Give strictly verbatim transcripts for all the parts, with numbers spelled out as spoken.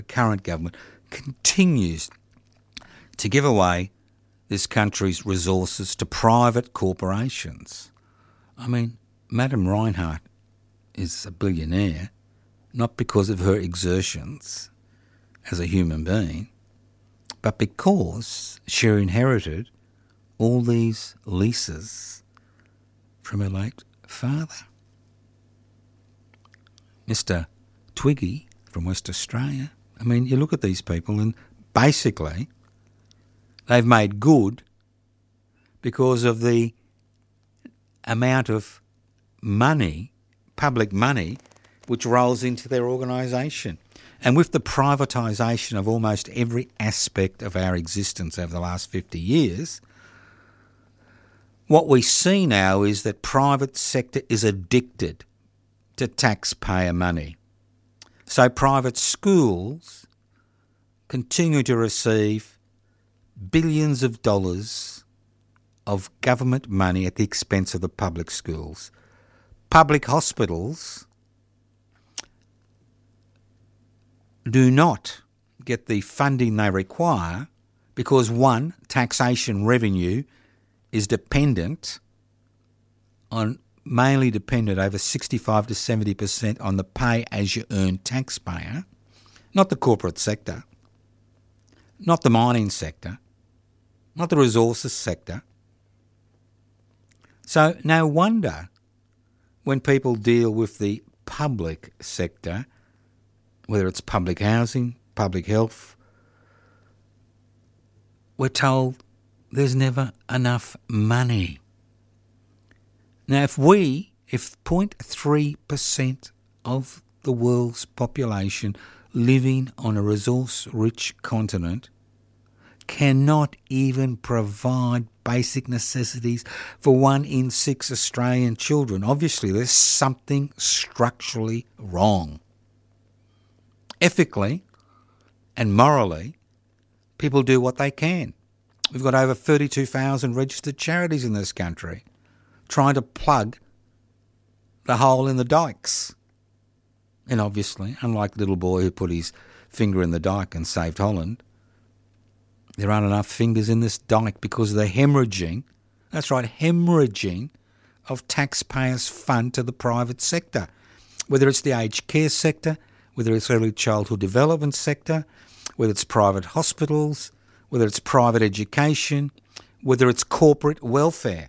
the current government continues to give away this country's resources to private corporations. I mean, Madame Reinhardt is a billionaire, not because of her exertions as a human being, but because she inherited all these leases from her late father. Mister Twiggy from West Australia, I mean, you look at these people and basically they've made good because of the amount of money, public money, which rolls into their organisation. And with the privatisation of almost every aspect of our existence over the last fifty years, what we see now is that private sector is addicted to taxpayer money. So private schools continue to receive billions of dollars of government money at the expense of the public schools. Public hospitals do not get the funding they require because, one, taxation revenue is dependent on, mainly dependent over sixty-five to seventy percent on the pay-as-you-earn taxpayer, not the corporate sector, not the mining sector, not the resources sector. So no wonder when people deal with the public sector, whether it's public housing, public health, we're told there's never enough money. Now, if we, if zero point three percent of the world's population living on a resource-rich continent cannot even provide basic necessities for one in six Australian children, obviously there's something structurally wrong. Ethically and morally, people do what they can. We've got over thirty-two thousand registered charities in this country trying to plug the hole in the dikes. And obviously, unlike the little boy who put his finger in the dike and saved Holland, there aren't enough fingers in this dike because of the hemorrhaging, that's right, hemorrhaging of taxpayers' fund to the private sector. Whether it's the aged care sector, whether it's early childhood development sector, whether it's private hospitals, whether it's private education, whether it's corporate welfare.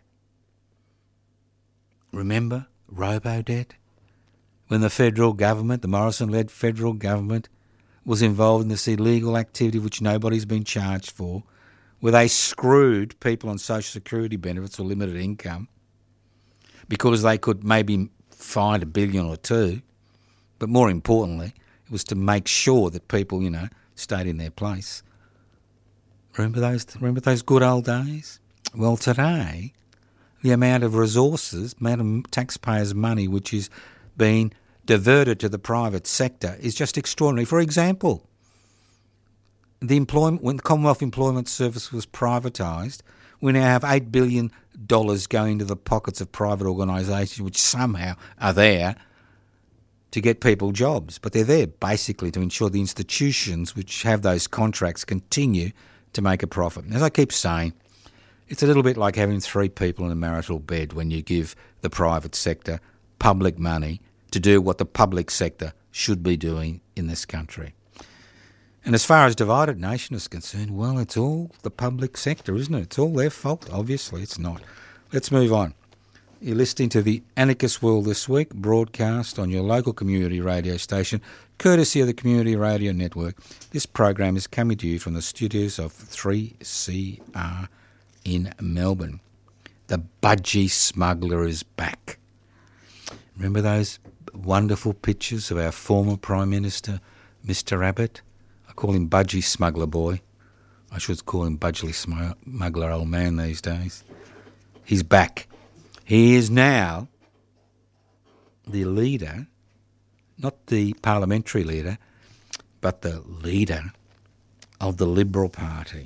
Remember robo-debt? When the federal government, the Morrison-led federal government, was involved in this illegal activity which nobody's been charged for, where they screwed people on social security benefits or limited income because they could maybe find a billion or two, but more importantly, it was to make sure that people, you know, stayed in their place. Remember those, remember those good old days? Well, today, the amount of resources, amount of taxpayers' money which is being diverted to the private sector is just extraordinary. For example, the employment when the Commonwealth Employment Service was privatised, we now have eight billion dollars going to the pockets of private organisations which somehow are there to get people jobs. But they're there basically to ensure the institutions which have those contracts continue to make a profit. As I keep saying, it's a little bit like having three people in a marital bed when you give the private sector public money to do what the public sector should be doing in this country. And as far as Divided Nation is concerned, well, it's all the public sector, isn't it? It's all their fault. Obviously, it's not. Let's move on. You're listening to the Anarchist World This Week, broadcast on your local community radio station, courtesy of the Community Radio Network. This program is coming to you from the studios of three C R in Melbourne. The budgie smuggler is back. Remember those wonderful pictures of our former Prime Minister, Mister Abbott? I call him Budgie Smuggler Boy. I should call him Budgie Smuggler Old Man these days. He's back. He is now the leader, not the parliamentary leader, but the leader of the Liberal Party.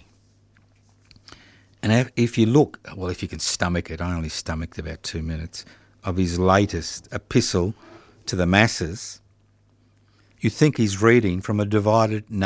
And if you look, well, if you can stomach it, I only stomached about two minutes, of his latest epistle to the masses, You think he's reading from a divided